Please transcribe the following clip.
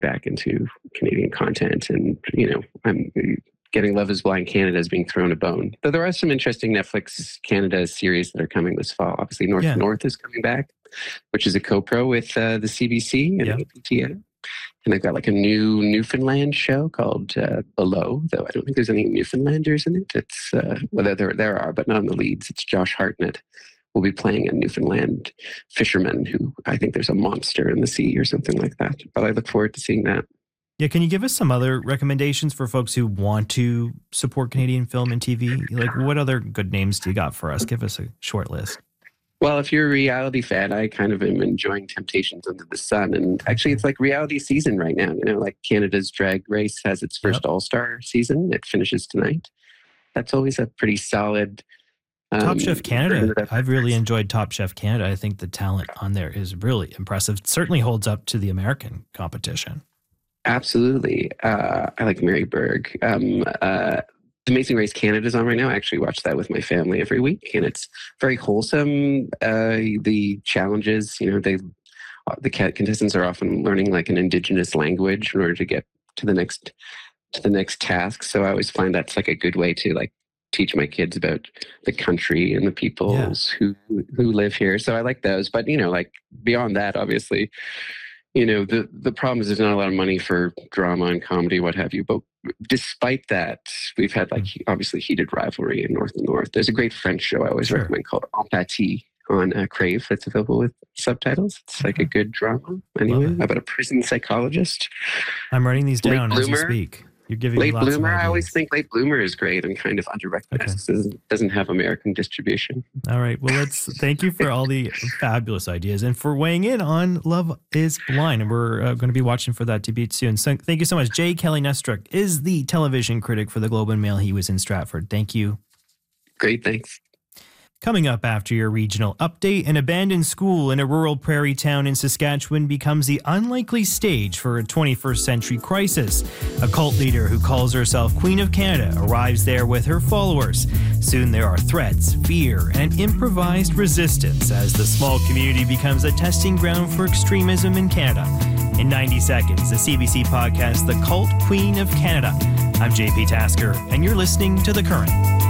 back into Canadian content, and I'm getting Love Is Blind Canada is being thrown a bone. Though there are some interesting Netflix Canada series that are coming this fall. Obviously, North is coming back, which is a co-pro with the CBC and APTN. And they've got like a new Newfoundland show called Below, though I don't think there's any Newfoundlanders in it. It's there are, but not in the leads. It's Josh Hartnett will be playing a Newfoundland fisherman who I think there's a monster in the sea or something like that. But I look forward to seeing that. Yeah, can you give us some other recommendations for folks who want to support Canadian film and TV? Like, what other good names do you got for us? Give us a short list. Well, if you're a reality fan, I kind of am enjoying Temptations Under the Sun. And actually, it's like reality season right now. Like Canada's Drag Race has its first All-Star season. It finishes tonight. That's always a pretty solid... Top Chef Canada. I've really enjoyed Top Chef Canada. I think the talent on there is really impressive. It certainly holds up to the American competition. Absolutely. I like Mary Berg. Amazing Race Canada's on right now. I actually watch that with my family every week, and it's very wholesome. The challenges, the contestants are often learning like an Indigenous language in order to get to the next task. So I always find that's like a good way to like teach my kids about the country and the peoples who live here. So I like those. But like beyond that, obviously, the problem is there's not a lot of money for drama and comedy, what have you. But despite that, we've had like obviously heated rivalry in North and North. There's a great French show I always recommend called Empathie on Crave that's available with subtitles. It's like a good drama anyway about a prison psychologist. I'm writing these down as you speak. You're giving Late me lots Bloomer. of ideas. I always think Late Bloomer is great and kind of underrecognized. Doesn't have American distribution. All right. Well, thank you for all the fabulous ideas and for weighing in on Love Is Blind. And we're going to be watching for that debut soon. So thank you so much. J. Kelly Nestruck is the television critic for the Globe and Mail. He was in Stratford. Thank you. Great. Thanks. Coming up after your regional update, an abandoned school in a rural prairie town in Saskatchewan becomes the unlikely stage for a 21st century crisis. A cult leader who calls herself Queen of Canada arrives there with her followers. Soon there are threats, fear, and improvised resistance as the small community becomes a testing ground for extremism in Canada. In 90 seconds, the CBC podcast, The Cult Queen of Canada. I'm JP Tasker, and you're listening to The Current.